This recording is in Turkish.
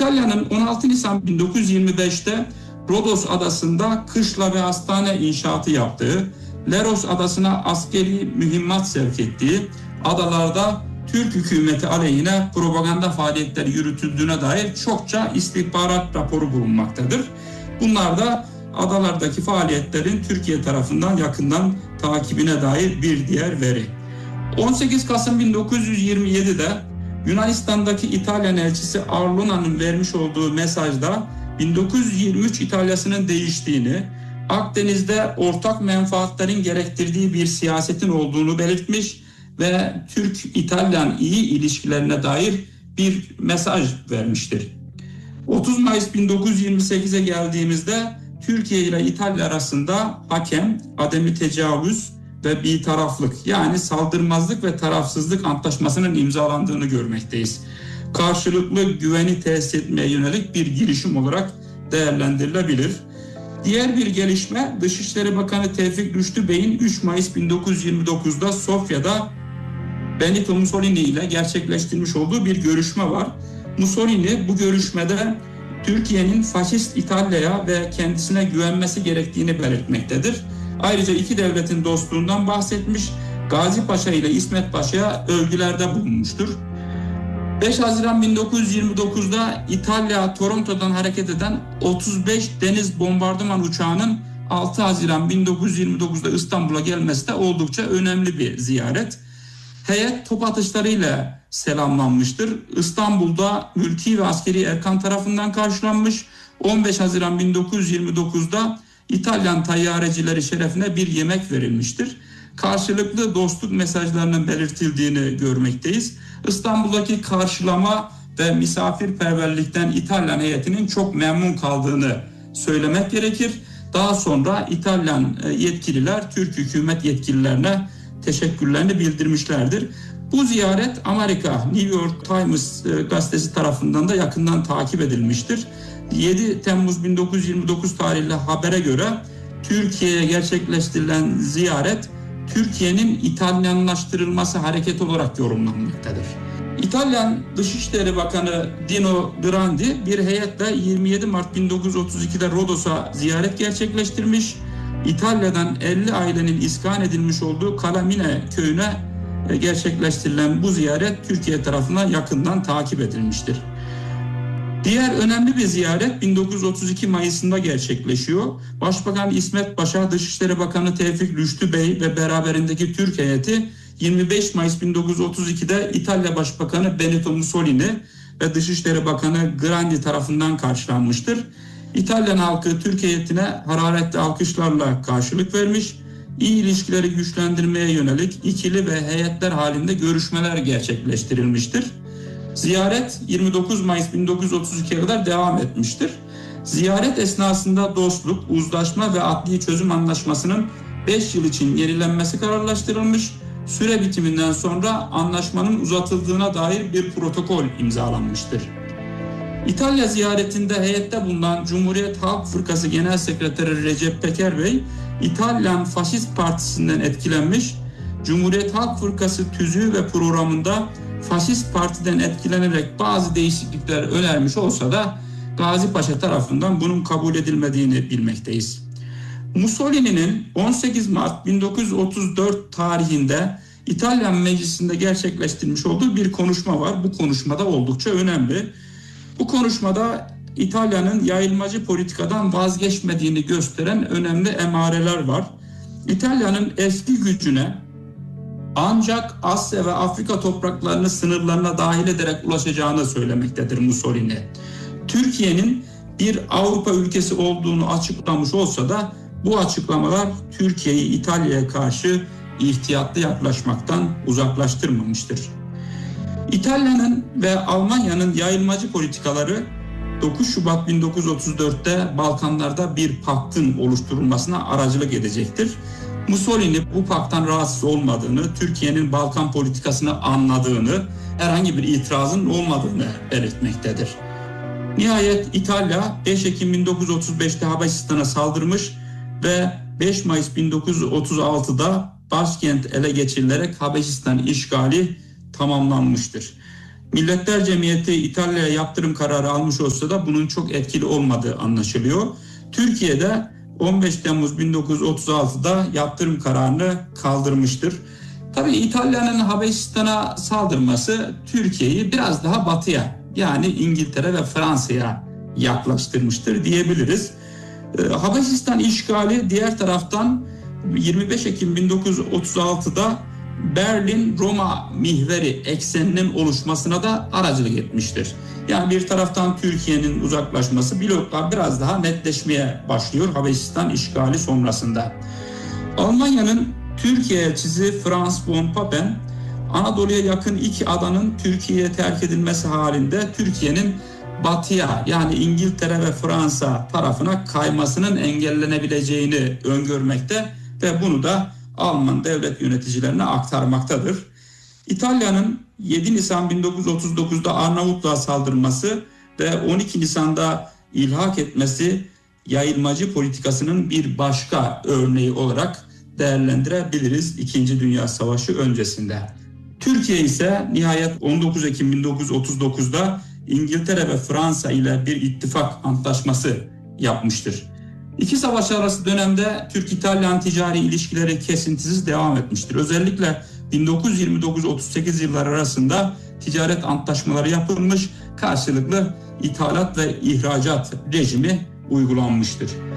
İtalya'nın 16 Nisan 1925'te Rodos adasında kışla ve hastane inşaatı yaptığı, Leros adasına askeri mühimmat sevk ettiği, adalarda Türk hükümeti aleyhine propaganda faaliyetleri yürütüldüğüne dair çokça istihbarat raporu bulunmaktadır. Bunlar da adalardaki faaliyetlerin Türkiye tarafından yakından takibine dair bir diğer veri. 18 Kasım 1927'de Yunanistan'daki İtalyan elçisi Arlona'nın vermiş olduğu mesajda 1923 İtalya'sının değiştiğini, Akdeniz'de ortak menfaatlerin gerektirdiği bir siyasetin olduğunu belirtmiş ve Türk-İtalyan iyi ilişkilerine dair bir mesaj vermiştir. 30 Mayıs 1928'e geldiğimizde Türkiye ile İtalya arasında hakem, ademi tecavüz ve bitaraflık, yani saldırmazlık ve tarafsızlık antlaşmasının imzalandığını görmekteyiz. Karşılıklı güveni tesis etmeye yönelik bir girişim olarak değerlendirilebilir. Diğer bir gelişme, Dışişleri Bakanı Tevfik Rüştü Bey'in 3 Mayıs 1929'da Sofya'da Benito Mussolini ile gerçekleştirmiş olduğu bir görüşme var. Mussolini bu görüşmede Türkiye'nin faşist İtalya'ya ve kendisine güvenmesi gerektiğini belirtmektedir. Ayrıca iki devletin dostluğundan bahsetmiş, Gazi Paşa ile İsmet Paşa'ya övgülerde bulunmuştur. 5 Haziran 1929'da İtalya Toronto'dan hareket eden 35 deniz bombardıman uçağının 6 Haziran 1929'da İstanbul'a gelmesi de oldukça önemli bir ziyaret. Heyet top atışlarıyla selamlanmıştır. İstanbul'da mülki ve askeri erkan tarafından karşılanmış. 15 Haziran 1929'da İtalyan tayyarecileri şerefine bir yemek verilmiştir. Karşılıklı dostluk mesajlarının belirtildiğini görmekteyiz. İstanbul'daki karşılama ve misafirperverlikten İtalyan heyetinin çok memnun kaldığını söylemek gerekir. Daha sonra İtalyan yetkililer Türk hükümet yetkililerine teşekkürlerini bildirmişlerdir. Bu ziyaret Amerika New York Times gazetesi tarafından da yakından takip edilmiştir. 7 Temmuz 1929 tarihli habere göre Türkiye'ye gerçekleştirilen ziyaret Türkiye'nin İtalyanlaştırılması hareketi olarak yorumlanmaktadır. İtalyan Dışişleri Bakanı Dino Grandi bir heyetle 27 Mart 1932'de Rodos'a ziyaret gerçekleştirmiş. İtalya'dan 50 ailenin iskan edilmiş olduğu Calamine köyüne gerçekleştirilen bu ziyaret Türkiye tarafından yakından takip edilmiştir. Diğer önemli bir ziyaret 1932 Mayıs'ında gerçekleşiyor. Başbakan İsmet Paşa, Dışişleri Bakanı Tevfik Rüştü Bey ve beraberindeki Türk heyeti 25 Mayıs 1932'de İtalya Başbakanı Benito Mussolini ve Dışişleri Bakanı Grandi tarafından karşılanmıştır. İtalyan halkı Türk heyetine hararetli alkışlarla karşılık vermiş, iyi ilişkileri güçlendirmeye yönelik ikili ve heyetler halinde görüşmeler gerçekleştirilmiştir. Ziyaret 29 Mayıs 1932'ye kadar devam etmiştir. Ziyaret esnasında dostluk, uzlaşma ve adli çözüm anlaşmasının 5 yıl için yenilenmesi kararlaştırılmış, süre bitiminden sonra anlaşmanın uzatıldığına dair bir protokol imzalanmıştır. İtalya ziyaretinde heyette bulunan Cumhuriyet Halk Fırkası Genel Sekreteri Recep Peker Bey, İtalyan Faşist Partisi'nden etkilenmiş, Cumhuriyet Halk Fırkası tüzüğü ve programında Faşist Parti'den etkilenerek bazı değişiklikler önermiş olsa da Gazi Paşa tarafından bunun kabul edilmediğini bilmekteyiz. Mussolini'nin 18 Mart 1934 tarihinde İtalyan Meclisi'nde gerçekleştirmiş olduğu bir konuşma var. Bu konuşmada oldukça önemli. Bu konuşmada İtalya'nın yayılmacı politikadan vazgeçmediğini gösteren önemli emareler var. İtalya'nın eski gücüne ancak Asya ve Afrika topraklarını sınırlarına dahil ederek ulaşacağını söylemektedir Mussolini. Türkiye'nin bir Avrupa ülkesi olduğunu açıklamış olsa da bu açıklamalar Türkiye'yi İtalya'ya karşı ihtiyatlı yaklaşmaktan uzaklaştırmamıştır. İtalya'nın ve Almanya'nın yayılmacı politikaları 9 Şubat 1934'te Balkanlarda bir paktın oluşturulmasına aracılık edecektir. Mussolini bu pakttan rahatsız olmadığını, Türkiye'nin Balkan politikasını anladığını, herhangi bir itirazın olmadığını belirtmektedir. Nihayet İtalya 5 Ekim 1935'te Habeşistan'a saldırmış ve 5 Mayıs 1936'da başkent ele geçirilerek Habeşistan işgali tamamlanmıştır. Milletler Cemiyeti İtalya'ya yaptırım kararı almış olsa da bunun çok etkili olmadığı anlaşılıyor. Türkiye'de 15 Temmuz 1936'da yaptırım kararını kaldırmıştır. Tabii İtalya'nın Habeşistan'a saldırması Türkiye'yi biraz daha batıya, yani İngiltere ve Fransa'ya yaklaştırmıştır diyebiliriz. Habeşistan işgali diğer taraftan 25 Ekim 1936'da Berlin-Roma mihveri ekseninin oluşmasına da aracılık etmiştir. Yani bir taraftan Türkiye'nin uzaklaşması, bloklar biraz daha netleşmeye başlıyor Habeşistan işgali sonrasında. Almanya'nın Türkiye elçisi Franz von Papen, Anadolu'ya yakın iki adanın Türkiye'ye terk edilmesi halinde Türkiye'nin batıya, yani İngiltere ve Fransa tarafına kaymasının engellenebileceğini öngörmekte ve bunu da Alman devlet yöneticilerine aktarmaktadır. İtalya'nın 7 Nisan 1939'da Arnavutluğa saldırması ve 12 Nisan'da ilhak etmesi yayılmacı politikasının bir başka örneği olarak değerlendirebiliriz 2. Dünya Savaşı öncesinde. Türkiye ise nihayet 19 Ekim 1939'da İngiltere ve Fransa ile bir ittifak antlaşması yapmıştır. İki savaş arası dönemde Türk-İtalyan ticari ilişkileri kesintisiz devam etmiştir. Özellikle 1929-38 yılları arasında ticaret antlaşmaları yapılmış, karşılıklı ithalat ve ihracat rejimi uygulanmıştır.